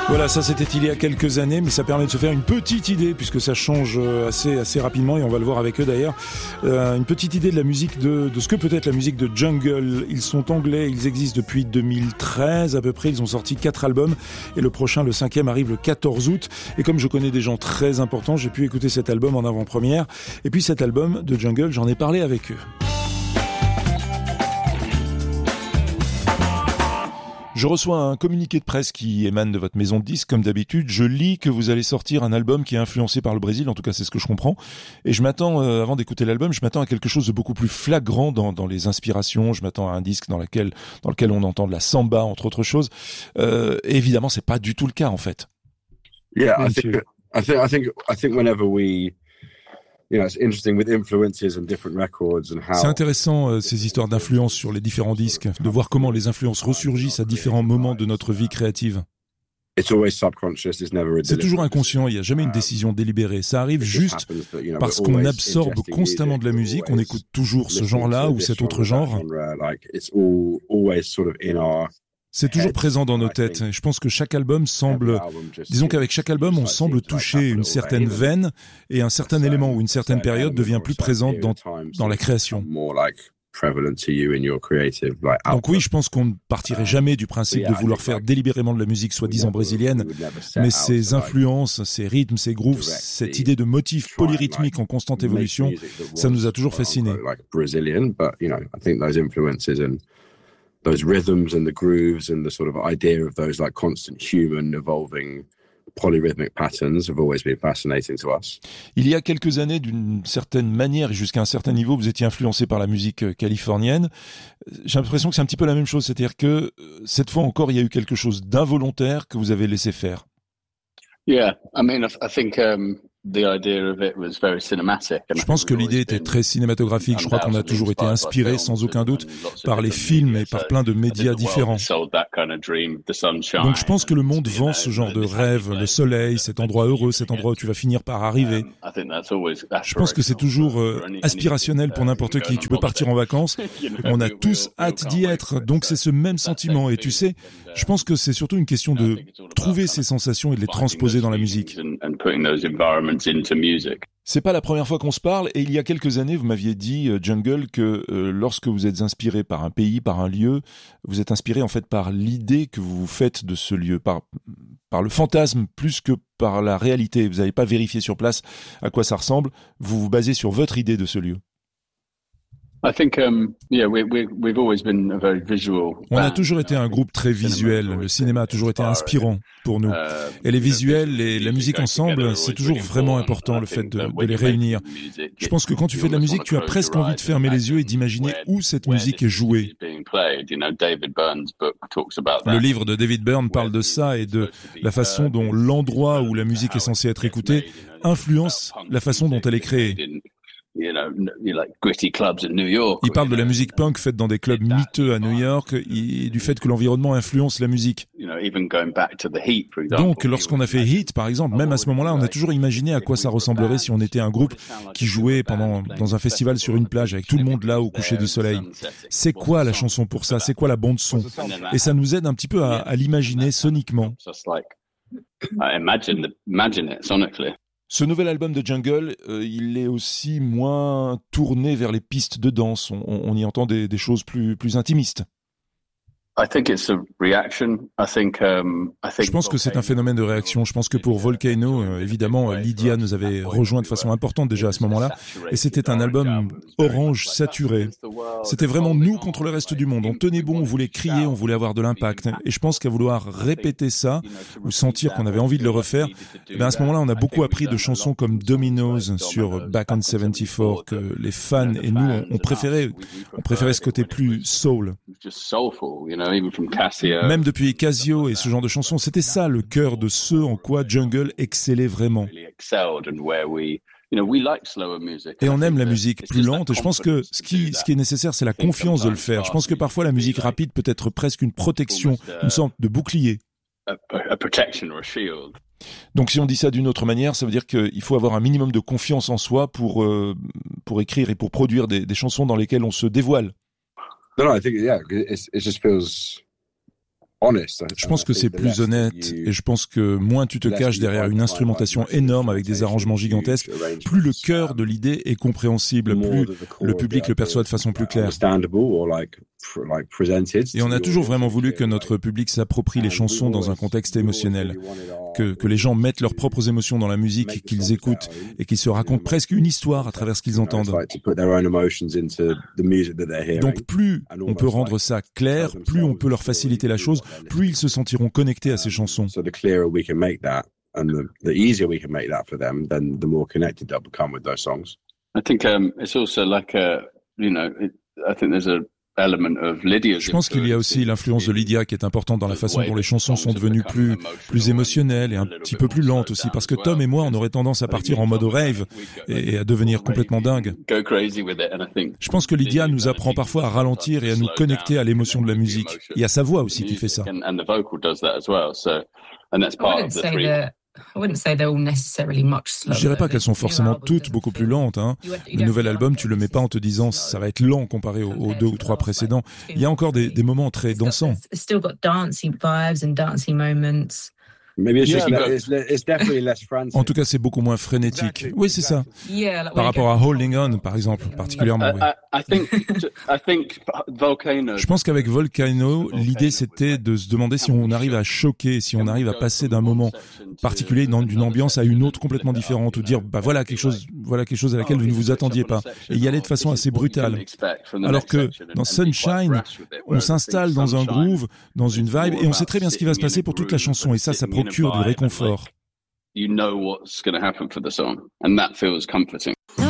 Voilà, ça c'était il y a quelques années, mais ça permet de se faire une petite idée, puisque ça change assez rapidement, et on va le voir avec eux d'ailleurs, une petite idée de la musique, de ce que peut être la musique de Jungle. Ils sont anglais, ils existent depuis 2013 à peu près, ils ont sorti 4 albums, et le prochain, le 5e, arrive le 14 août, et comme je connais des gens très importants, j'ai pu écouter cet album en avant-première, et puis cet album de Jungle, j'en ai parlé avec eux. Je reçois un communiqué de presse qui émane de votre maison de disques, comme d'habitude. Je lis que vous allez sortir un album qui est influencé par le Brésil, en tout cas c'est ce que je comprends. Et je m'attends, avant d'écouter l'album, je m'attends à quelque chose de beaucoup plus flagrant dans les inspirations. Je m'attends à un disque dans lequel on entend de la samba, entre autres choses. Et évidemment, c'est pas du tout le cas, en fait. Yeah, I think whenever we... C'est intéressant, ces histoires d'influence sur les différents disques, de voir comment les influences ressurgissent à différents moments de notre vie créative. C'est toujours inconscient, il n'y a jamais une décision délibérée. Ça arrive juste parce qu'on absorbe constamment de la musique, on écoute toujours ce genre-là ou cet autre genre. C'est toujours présent dans nos têtes. Je pense que chaque album qu'avec chaque album, on semble toucher une certaine veine et un certain élément ou une certaine période devient plus présente dans la création. Donc oui, je pense qu'on ne partirait jamais du principe de vouloir faire délibérément de la musique soi-disant brésilienne, mais ces influences, ces rythmes, ces grooves, cette idée de motif polyrythmique en constante évolution, ça nous a toujours fascinés. Those rhythms and the grooves and the sort of idea of those like constant human evolving polyrhythmic patterns have always been fascinating to us. Il y a quelques années, d'une certaine manière et jusqu'à un certain niveau, vous étiez influencé par la musique californienne. J'ai l'impression que c'est un petit peu la même chose, c'est-à-dire que cette fois encore, il y a eu quelque chose d'involontaire que vous avez laissé faire. Yeah, I mean, I think the idea of it was very cinematic. Je pense que l'idée était très cinématographique. Je crois qu'on a toujours été inspiré, sans aucun doute, par les films et par plein de médias différents. Donc je pense que le monde vend ce genre de rêve, le soleil, cet endroit heureux, cet endroit où tu vas finir par arriver. Je pense que c'est toujours aspirationnel pour n'importe qui. Tu peux partir en vacances, on a tous hâte d'y être, donc c'est ce même sentiment. Et tu sais, je pense que c'est surtout une question de trouver ces sensations et de les transposer dans la musique. C'est pas la première fois qu'on se parle, et il y a quelques années, vous m'aviez dit, Jungle, que lorsque vous êtes inspiré par un pays, par un lieu, vous êtes inspiré en fait par l'idée que vous vous faites de ce lieu, par le fantasme plus que par la réalité. Vous n'avez pas vérifié sur place à quoi ça ressemble, vous vous basez sur votre idée de ce lieu. I think, we've always been a very visual band. On a toujours été un groupe très visuel. Le cinéma a toujours été inspirant pour nous. Et les visuels et la musique ensemble, c'est toujours vraiment important, le fait de les réunir. Je pense que quand tu fais de la musique, tu as presque envie de fermer les yeux et d'imaginer où cette musique est jouée. Le livre de David Byrne parle de ça et de la façon dont l'endroit où la musique est censée être écoutée influence la façon dont elle est créée. Il parle de la musique punk faite dans des clubs miteux à New York et du fait que l'environnement influence la musique. Donc, lorsqu'on a fait Heat, par exemple, même à ce moment-là, on a toujours imaginé à quoi ça ressemblerait si on était un groupe qui jouait dans un festival sur une plage avec tout le monde là au coucher du soleil. C'est quoi la chanson pour ça? C'est quoi la bande son? Et ça nous aide un petit peu à l'imaginer soniquement. Ce nouvel album de Jungle, il est aussi moins tourné vers les pistes de danse. On y entend des choses plus intimistes. Je pense que c'est un phénomène de réaction. Je pense que pour Volcano, évidemment, Lydia nous avait rejoint de façon importante déjà à ce moment-là. Et c'était un album orange saturé. C'était vraiment nous contre le reste du monde. On tenait bon, on voulait crier, on voulait avoir de l'impact. Et je pense qu'à vouloir répéter ça, ou sentir qu'on avait envie de le refaire, à ce moment-là, on a beaucoup appris de chansons comme Dominoes sur Back on 74, que les fans et nous, on préférait ce côté plus soul. Même depuis Casio et ce genre de chansons, c'était ça le cœur de ce en quoi Jungle excellait vraiment. Et on aime la musique plus lente, et je pense que ce qui est nécessaire, c'est la confiance de le faire. Je pense que parfois la musique rapide peut être presque une protection, une sorte de bouclier. Donc si on dit ça d'une autre manière, ça veut dire qu'il faut avoir un minimum de confiance en soi pour écrire et pour produire des chansons dans lesquelles on se dévoile. No, I think it just feels Je pense que c'est plus honnête et je pense que moins tu te caches derrière une instrumentation énorme avec des arrangements gigantesques, plus le cœur de l'idée est compréhensible, plus le public le perçoit de façon plus claire. Et on a toujours vraiment voulu que notre public s'approprie les chansons dans un contexte émotionnel, que les gens mettent leurs propres émotions dans la musique, qu'ils écoutent et qu'ils se racontent presque une histoire à travers ce qu'ils entendent. Donc plus on peut rendre ça clair, plus on peut leur faciliter la chose, plus ils se sentiront connectés à ces chansons. So the clearer we can make that, and the easier we can make that for them, then the more connected they'll become with those songs. I think it's also like I think there's a element of Lydia's. Je pense qu'il y a aussi l'influence de Lydia qui est importante dans la façon dont les chansons sont devenues plus émotionnelles et un petit peu plus lentes aussi, parce que Tom et moi, on aurait tendance à partir en mode rave et à devenir complètement dingue. Je pense que Lydia nous apprend parfois à ralentir et à nous connecter à l'émotion de la musique. Il y a sa voix aussi qui fait ça. Je dirais pas qu'elles sont forcément toutes beaucoup plus lentes. Le nouvel album, tu le mets pas en te disant ça va être lent comparé aux 2 ou 3 précédents. Il y a encore des moments très dansants. En tout cas, c'est beaucoup moins frénétique. Oui, c'est ça. Par rapport à Holding On, par exemple, particulièrement. Oui. Je pense qu'avec Volcano, l'idée c'était de se demander si on arrive à choquer, si on arrive à passer d'un moment particulier d'une ambiance à une autre complètement différente, ou dire voilà quelque chose à laquelle vous ne vous attendiez pas, et y aller de façon assez brutale. Alors que dans Sunshine, on s'installe dans un groove, dans une vibe, et on sait très bien ce qui va se passer pour toute la chanson, et ça procure du réconfort. You know what's going to happen for the song, and that feels comforting.